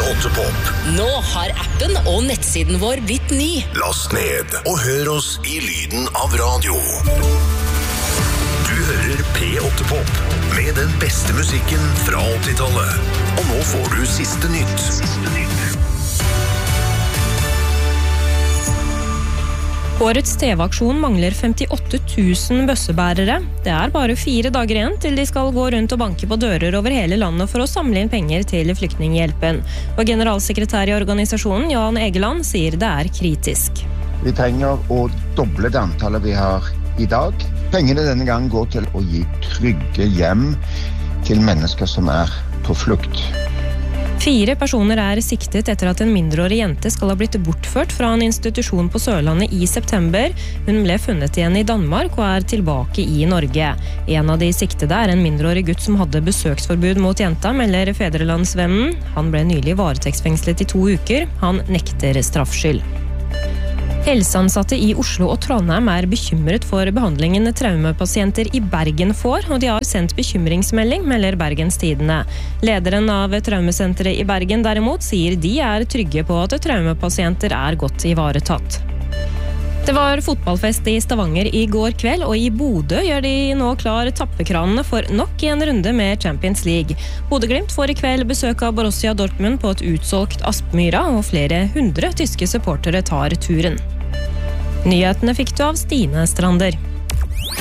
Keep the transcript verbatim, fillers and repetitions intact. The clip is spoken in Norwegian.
åtte Pop. Nå har appen og nettsiden vår blitt ny. Last ned og hør oss i lyden av radio. Du hører P åtte Pop med den beste musikken fra åttitallet. Og nå får du siste nytt. Siste nytt. Årets T V-aksjon mangler femtiåtte tusen bøssebærere. Det er bare fire dager igjen til de skal gå rundt og banke på dører over hele landet for å samle inn penger til flyktninghjelpen. Og generalsekretær i organisasjonen, Jan Egeland, sier det er kritisk. Vi trenger å doble det antallet vi har i dag. Pengene denne gang går til å gi trygge hjem til mennesker som er på flukt. Fire personer er siktet etter at en mindreårig jente skal ha blitt bortført fra en institusjon på Sørlandet i september. Hun ble funnet igjen i Danmark og er tilbake i Norge. En av de siktede er en mindreårig gutt som hadde besøksforbud mot jenta, melder Fædrelandsvennen. Han ble nylig varetektsfengslet i to uker. Han nekter straffskyld. Helseansatte i Oslo og Trondheim er bekymret for behandlingen traumepasienter i Bergen får, og de har sendt bekymringsmelding, melder Bergens Tidende. Lederen av traumesenteret i Bergen derimot sier de er trygge på at traumepasienter er godt ivaretatt. Det var fotballfest i Stavanger i går kveld, og i Bodø gjør de nå klar tappekranene for nok en runde med Champions League. Bodø-Glimt får i kveld besøk av Borussia Dortmund på et utsolgt Aspmyra, og flere hundre tyske supportere tar turen. Nyhetene fikk du av Stine Strander.